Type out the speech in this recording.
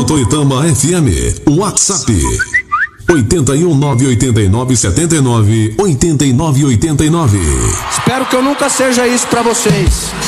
Toitama FM, WhatsApp 81989798989. Espero que eu nunca seja isso pra vocês.